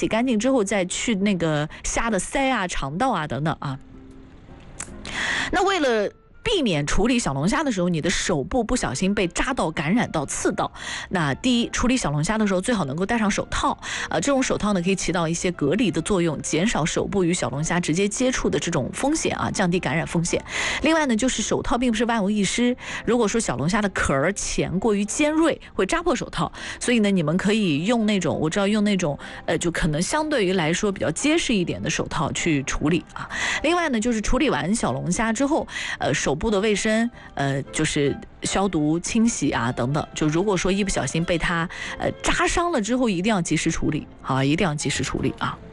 洗干净之后再去那个虾的鳃啊、肠道啊等等啊。那为了避免处理小龙虾的时候，你的手部不小心被扎到、感染到、刺到。那第一，处理小龙虾的时候最好能够戴上手套，这种手套呢可以起到一些隔离的作用，减少手部与小龙虾直接接触的这种风险啊，降低感染风险。另外呢，就是手套并不是万无一失，如果说小龙虾的壳儿浅过于尖锐，会扎破手套，所以呢，你们可以用那种，我知道用那种就可能相对于来说比较结实一点的手套去处理啊。另外呢，就是处理完小龙虾之后，手部的卫生，就是消毒、清洗啊等等。就如果说一不小心被它扎伤了之后，一定要及时处理啊，一定要及时处理啊。